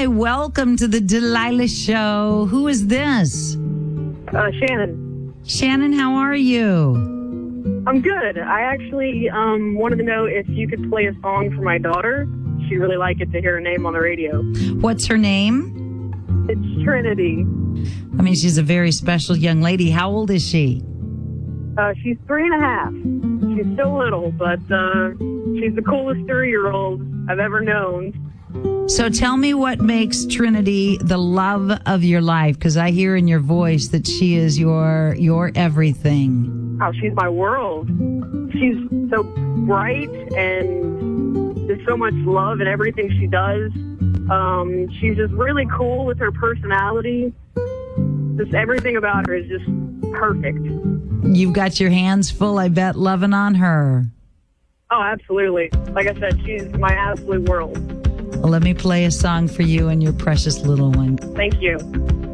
Hi, welcome to the Delilah Show. Who is this? Shannon. Shannon, how are you? I'm good. I actually wanted to know if you could play a song for my daughter. She'd really like it to hear her name on the radio. What's her name? It's Trinity. I mean, she's a very special young lady. How old is she? She's 3.5. She's still little, but she's the coolest 3-year-old I've ever known. So tell me what makes Trinity the love of your life, because I hear in your voice that she is your everything. Oh, she's my world. She's so bright and there's so much love in everything she does. She's just really cool with her personality. Just everything about her is just perfect. You've got your hands full, I bet, loving on her. Oh, absolutely. Like I said, she's my absolute world. Well, let me play a song for you and your precious little one. Thank you.